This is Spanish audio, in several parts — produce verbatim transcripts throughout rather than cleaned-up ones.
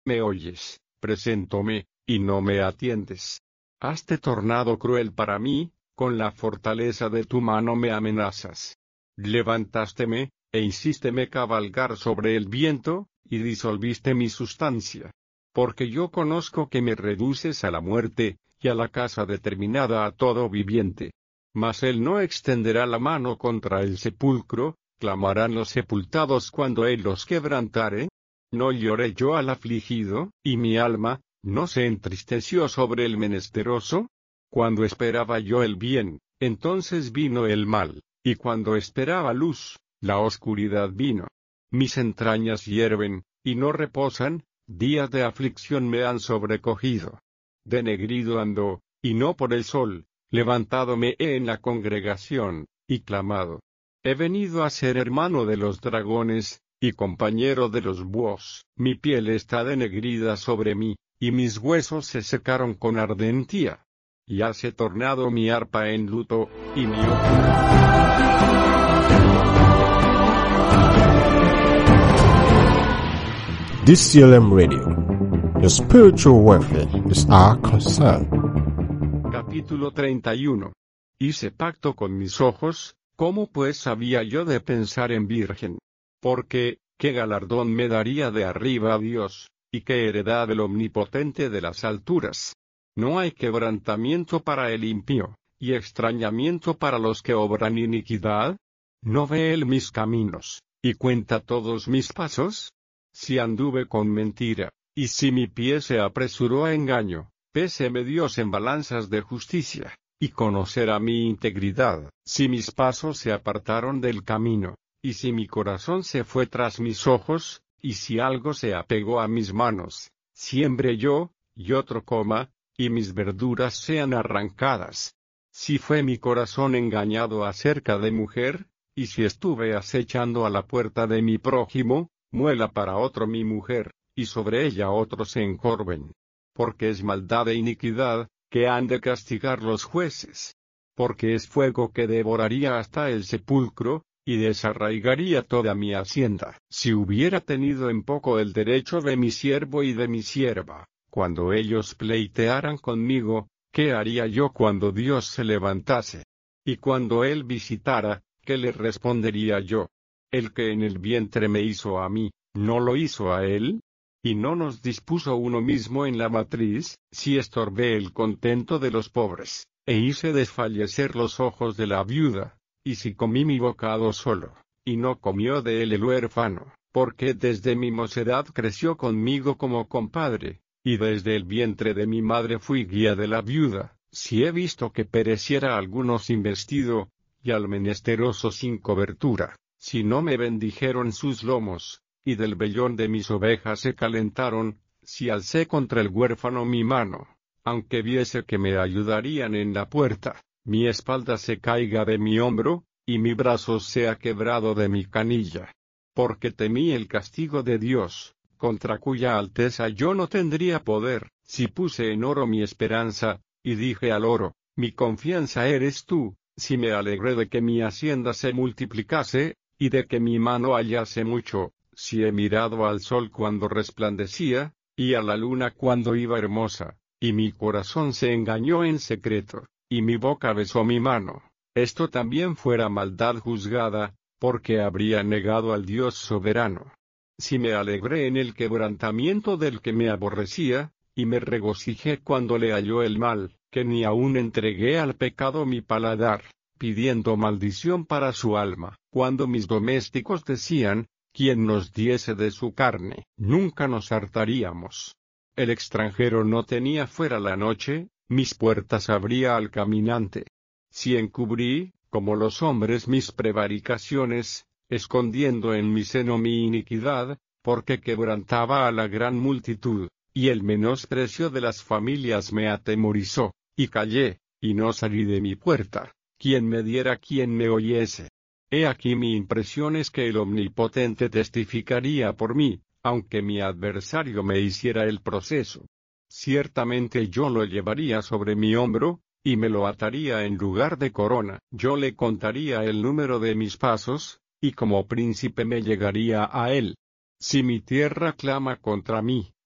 Me oyes, preséntome, y no me atiendes. Haste tornado cruel para mí, con la fortaleza de tu mano me amenazas. Levantásteme, e hicísteme cabalgar sobre el viento, y disolviste mi sustancia. Porque yo conozco que me reduces a la muerte, y a la casa determinada a todo viviente. Mas él no extenderá la mano contra el sepulcro, clamarán los sepultados cuando él los quebrantare. No lloré yo al afligido, y mi alma, ¿no se entristeció sobre el menesteroso? Cuando esperaba yo el bien, entonces vino el mal, y cuando esperaba luz, la oscuridad vino. Mis entrañas hierven, y no reposan, días de aflicción me han sobrecogido. Denegrido ando, y no por el sol, levantado me he en la congregación, y clamado. He venido a ser hermano de los dragones, y compañero de los búhos. Mi piel está denegrida sobre mí, y mis huesos se secaron con ardentía. Y hace tornado mi arpa en luto, y mi D C L M Radio. Your spiritual welfare is our concern. Capítulo treinta y uno. Hice pacto con mis ojos, ¿cómo pues había yo de pensar en virgen? Porque, ¿qué galardón me daría de arriba a Dios, y qué heredad del Omnipotente de las alturas? No hay quebrantamiento para el impío, y extrañamiento para los que obran iniquidad. ¿No ve él mis caminos, y cuenta todos mis pasos? Si anduve con mentira, y si mi pie se apresuró a engaño, péseme Dios en balanzas de justicia, y conocerá mi integridad. Si mis pasos se apartaron del camino, y si mi corazón se fue tras mis ojos, y si algo se apegó a mis manos, siembre yo, y otro coma, y mis verduras sean arrancadas. Si fue mi corazón engañado acerca de mujer, y si estuve acechando a la puerta de mi prójimo, muela para otro mi mujer, y sobre ella otros se encorven. Porque es maldad e iniquidad, que han de castigar los jueces. Porque es fuego que devoraría hasta el sepulcro, y desarraigaría toda mi hacienda. Si hubiera tenido en poco el derecho de mi siervo y de mi sierva, cuando ellos pleitearan conmigo, ¿qué haría yo cuando Dios se levantase? Y cuando Él visitara, ¿qué le respondería yo? El que en el vientre me hizo a mí, ¿no lo hizo a Él? ¿Y no nos dispuso uno mismo en la matriz? Si estorbé el contento de los pobres, e hice desfallecer los ojos de la viuda, y si comí mi bocado solo, y no comió de él el huérfano, porque desde mi mocedad creció conmigo como compadre, y desde el vientre de mi madre fui guía de la viuda, si he visto que pereciera alguno sin vestido, y al menesteroso sin cobertura, si no me bendijeron sus lomos, y del vellón de mis ovejas se calentaron, si alcé contra el huérfano mi mano, aunque viese que me ayudarían en la puerta, mi espalda se caiga de mi hombro, y mi brazo sea quebrado de mi canilla. Porque temí el castigo de Dios, contra cuya alteza yo no tendría poder, si puse en oro mi esperanza, y dije al oro, mi confianza eres tú, si me alegré de que mi hacienda se multiplicase, y de que mi mano hallase mucho, si he mirado al sol cuando resplandecía, y a la luna cuando iba hermosa, y mi corazón se engañó en secreto, y mi boca besó mi mano, esto también fuera maldad juzgada, porque habría negado al Dios soberano. Si me alegré en el quebrantamiento del que me aborrecía, y me regocijé cuando le halló el mal, que ni aun entregué al pecado mi paladar, pidiendo maldición para su alma, cuando mis domésticos decían, quien nos diese de su carne, nunca nos hartaríamos. El extranjero no tenía fuera la noche, mis puertas abría al caminante. Si encubrí, como los hombres mis prevaricaciones, escondiendo en mi seno mi iniquidad, porque quebrantaba a la gran multitud, y el menosprecio de las familias me atemorizó, y callé, y no salí de mi puerta, quien me diera quien me oyese. He aquí mi impresión es que el Omnipotente testificaría por mí, aunque mi adversario me hiciera el proceso. Ciertamente yo lo llevaría sobre mi hombro, y me lo ataría en lugar de corona. Yo le contaría el número de mis pasos, y como príncipe me llegaría a él. Si mi tierra clama contra mí,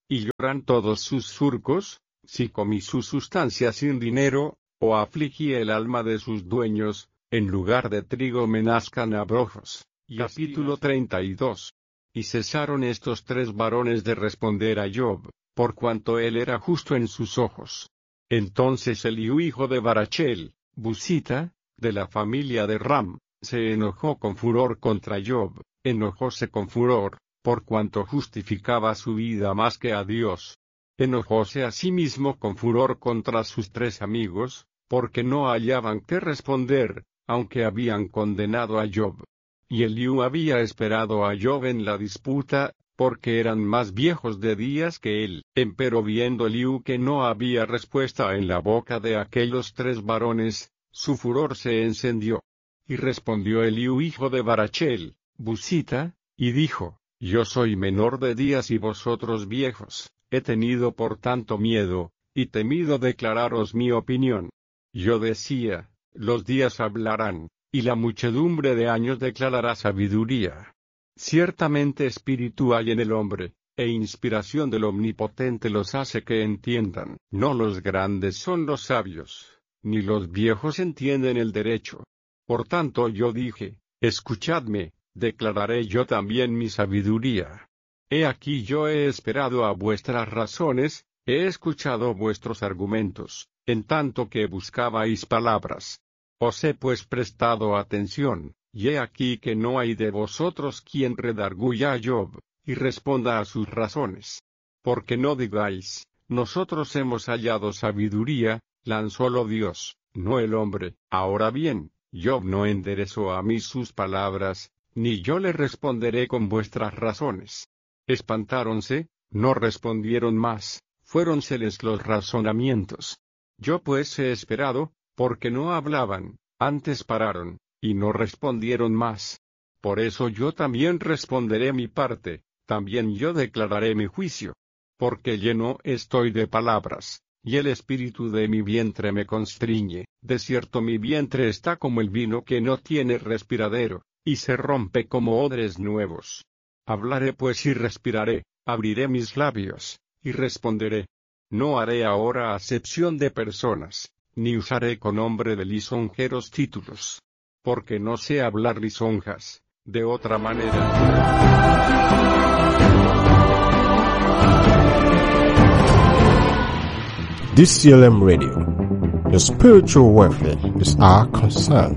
y lloran todos sus surcos, si comí su sustancia sin dinero, o afligí el alma de sus dueños, en lugar de trigo me nazcan abrojos. Capítulo treinta y dos. Y cesaron estos tres varones de responder a Job, por cuanto él era justo en sus ojos. Entonces Eliú hijo de Barachel, Busita, de la familia de Ram, se enojó con furor contra Job, enojóse con furor, por cuanto justificaba su vida más que a Dios. Enojóse asimismo con furor contra sus tres amigos, porque no hallaban qué responder, aunque habían condenado a Job. Y Eliú había esperado a Job en la disputa, porque eran más viejos de días que él. Empero viendo Eliú que no había respuesta en la boca de aquellos tres varones, su furor se encendió. Y respondió Eliú hijo de Barachel, Busita, y dijo, Yo soy menor de días y vosotros viejos, he tenido por tanto miedo, y temido declararos mi opinión. Yo decía, los días hablarán, y la muchedumbre de años declarará sabiduría. Ciertamente espíritu hay en el hombre, e inspiración del Omnipotente los hace que entiendan. No los grandes son los sabios, ni los viejos entienden el derecho. Por tanto yo dije, escuchadme, declararé yo también mi sabiduría. He aquí yo he esperado a vuestras razones, he escuchado vuestros argumentos, en tanto que buscabais palabras. Os he pues prestado atención, y he aquí que no hay de vosotros quien redarguya a Job, y responda a sus razones. Porque no digáis, nosotros hemos hallado sabiduría, lanzólo Dios, no el hombre. Ahora bien, Job no enderezó a mí sus palabras, ni yo le responderé con vuestras razones. Espantáronse, no respondieron más, fuéronseles los razonamientos. Yo pues he esperado, porque no hablaban, antes pararon, y no respondieron más. Por eso yo también responderé mi parte, también yo declararé mi juicio. Porque lleno estoy de palabras, y el espíritu de mi vientre me constriñe. De cierto mi vientre está como el vino que no tiene respiradero, y se rompe como odres nuevos. Hablaré pues y respiraré, abriré mis labios, y responderé. No haré ahora acepción de personas, ni usaré con nombre de lisonjeros títulos. Porque no sé hablar lisonjas, de otra manera. D C L M Radio. Your spiritual welfare is our concern.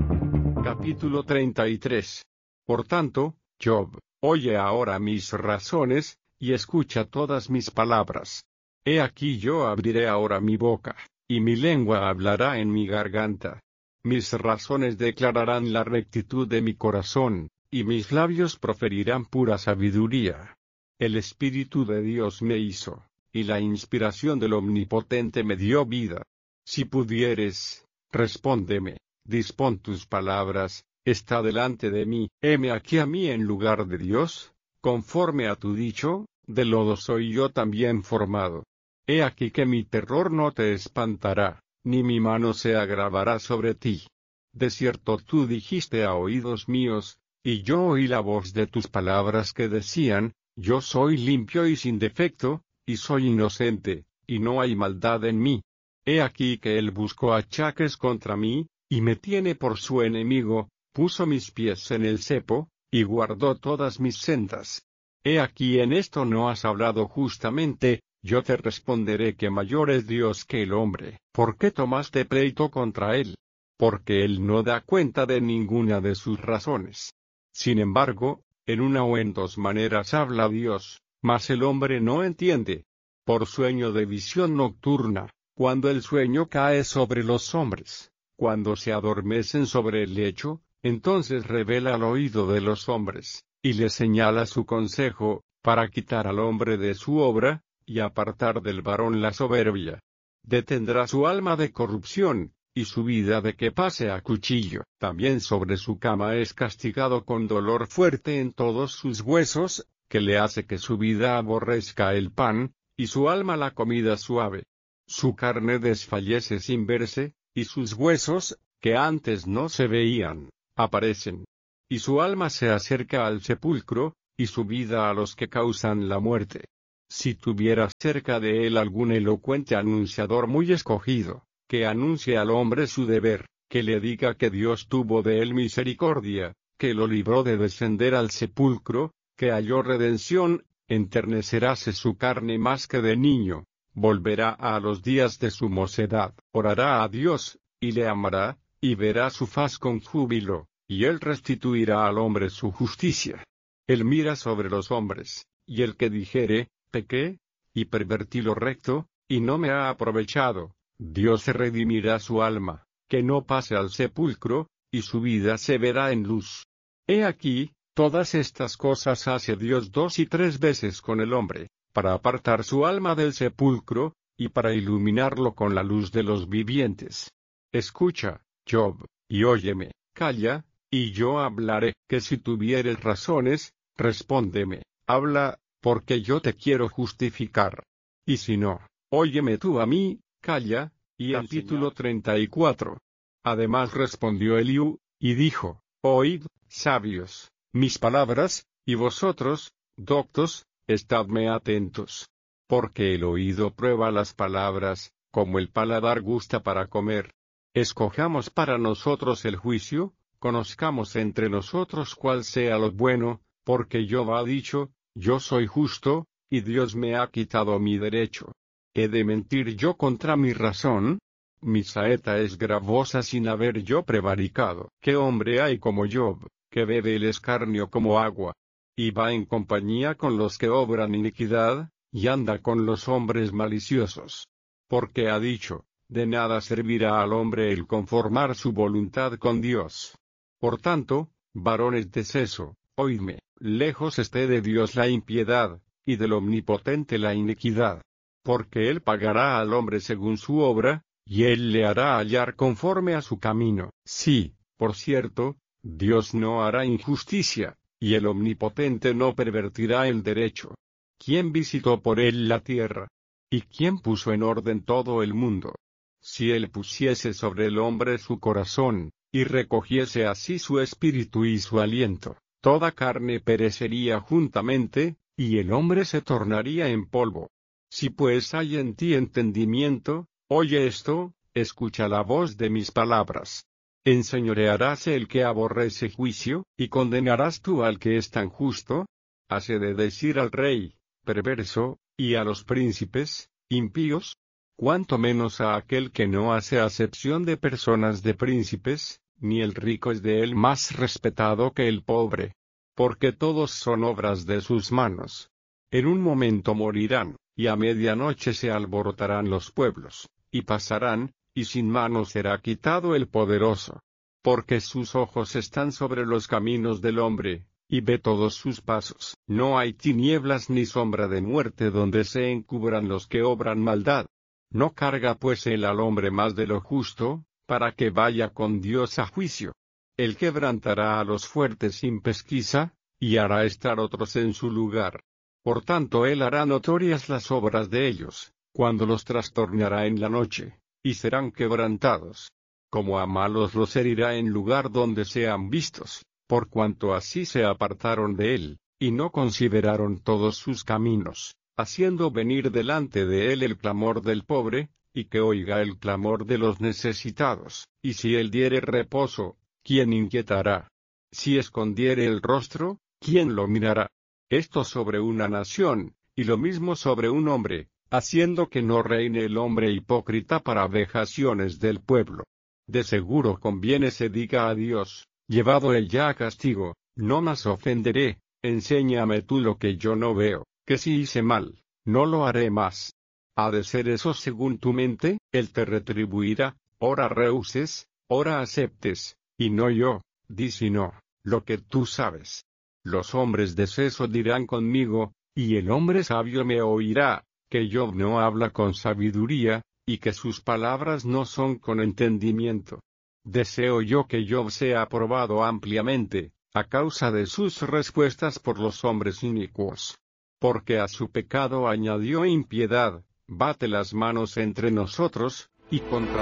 Capítulo treinta y tres. Por tanto, Job, oye ahora mis razones, y escucha todas mis palabras. He aquí yo abriré ahora mi boca, y mi lengua hablará en mi garganta. Mis razones declararán la rectitud de mi corazón, y mis labios proferirán pura sabiduría. El Espíritu de Dios me hizo, y la inspiración del Omnipotente me dio vida. Si pudieres, respóndeme, dispón tus palabras, está delante de mí. Heme aquí a mí en lugar de Dios, conforme a tu dicho, de lodo soy yo también formado. He aquí que mi terror no te espantará, ni mi mano se agravará sobre ti. De cierto tú dijiste a oídos míos, y yo oí la voz de tus palabras que decían, yo soy limpio y sin defecto, y soy inocente, y no hay maldad en mí. He aquí que él buscó achaques contra mí, y me tiene por su enemigo, puso mis pies en el cepo, y guardó todas mis sendas. He aquí en esto no has hablado justamente, yo te responderé que mayor es Dios que el hombre. ¿Por qué tomaste pleito contra él? Porque él no da cuenta de ninguna de sus razones. Sin embargo, en una o en dos maneras habla Dios, mas el hombre no entiende. Por sueño de visión nocturna, cuando el sueño cae sobre los hombres, cuando se adormecen sobre el lecho, entonces revela al oído de los hombres, y les señala su consejo, para quitar al hombre de su obra, y apartar del varón la soberbia. Detendrá su alma de corrupción, y su vida de que pase a cuchillo. También sobre su cama es castigado con dolor fuerte en todos sus huesos, que le hace que su vida aborrezca el pan, y su alma la comida suave. Su carne desfallece sin verse, y sus huesos, que antes no se veían, aparecen. Y su alma se acerca al sepulcro, y su vida a los que causan la muerte. Si tuviera cerca de él algún elocuente anunciador muy escogido, que anuncie al hombre su deber, que le diga que Dios tuvo de él misericordia, que lo libró de descender al sepulcro, que halló redención, enterneceráse su carne más que de niño, volverá a los días de su mocedad, orará a Dios, y le amará, y verá su faz con júbilo, y él restituirá al hombre su justicia. Él mira sobre los hombres, y el que dijere, pequé, y pervertí lo recto, y no me ha aprovechado, Dios se redimirá su alma, que no pase al sepulcro, y su vida se verá en luz. He aquí, todas estas cosas hace Dios dos y tres veces con el hombre, para apartar su alma del sepulcro, y para iluminarlo con la luz de los vivientes. Escucha, Job, y óyeme, calla, y yo hablaré, que si tuvieres razones, respóndeme, habla, porque yo te quiero justificar. Y si no, óyeme tú a mí, calla. Y el título treinta y cuatro. Además respondió Eliú, y dijo, oíd, sabios, mis palabras, y vosotros, doctos, estadme atentos. Porque el oído prueba las palabras, como el paladar gusta para comer. Escojamos para nosotros el juicio, conozcamos entre nosotros cuál sea lo bueno, porque Jehová ha dicho, yo soy justo, y Dios me ha quitado mi derecho. ¿He de mentir yo contra mi razón? Mi saeta es gravosa sin haber yo prevaricado. ¿Qué hombre hay como Job, que bebe el escarnio como agua? Y va en compañía con los que obran iniquidad, y anda con los hombres maliciosos. Porque ha dicho, de nada servirá al hombre el conformar su voluntad con Dios. Por tanto, varones de seso, oídme, lejos esté de Dios la impiedad, y del Omnipotente la iniquidad. Porque él pagará al hombre según su obra, y él le hará hallar conforme a su camino. Sí, por cierto, Dios no hará injusticia, y el Omnipotente no pervertirá el derecho. ¿Quién visitó por él la tierra? ¿Y quién puso en orden todo el mundo? Si él pusiese sobre el hombre su corazón, y recogiese así su espíritu y su aliento, toda carne perecería juntamente, y el hombre se tornaría en polvo. Si pues hay en ti entendimiento, oye esto, escucha la voz de mis palabras. ¿Enseñorearás el que aborrece juicio, y condenarás tú al que es tan justo? ¿Hase de decir al rey, perverso, y a los príncipes, impíos? ¿Cuánto menos a aquel que no hace acepción de personas de príncipes, ni el rico es de él más respetado que el pobre? Porque todos son obras de sus manos. En un momento morirán, y a medianoche se alborotarán los pueblos, y pasarán, y sin mano será quitado el poderoso. Porque sus ojos están sobre los caminos del hombre, y ve todos sus pasos. No hay tinieblas ni sombra de muerte donde se encubran los que obran maldad. No carga pues él al hombre más de lo justo, para que vaya con Dios a juicio. Él quebrantará a los fuertes sin pesquisa, y hará estar otros en su lugar. Por tanto él hará notorias las obras de ellos, cuando los trastornará en la noche, y serán quebrantados. Como a malos los herirá en lugar donde sean vistos, por cuanto así se apartaron de él, y no consideraron todos sus caminos, haciendo venir delante de él el clamor del pobre, y que oiga el clamor de los necesitados. Y si él diere reposo, ¿quién inquietará? Si escondiere el rostro, ¿quién lo mirará? Esto sobre una nación, y lo mismo sobre un hombre, haciendo que no reine el hombre hipócrita para vejaciones del pueblo. De seguro conviene se diga a Dios, llevado él ya a castigo, no más ofenderé, enséñame tú lo que yo no veo, que si hice mal, no lo haré más. Ha de ser eso según tu mente, él te retribuirá, ora rehuses, ora aceptes, y no yo, di si no, lo que tú sabes. Los hombres de seso dirán conmigo, y el hombre sabio me oirá, que Job no habla con sabiduría, y que sus palabras no son con entendimiento. Deseo yo que Job sea aprobado ampliamente, a causa de sus respuestas por los hombres inicuos. Porque a su pecado añadió impiedad, bate las manos entre nosotros, y contra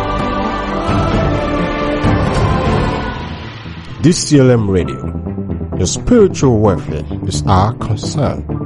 Dios. D C L M Radio, Your spiritual welfare is our concern.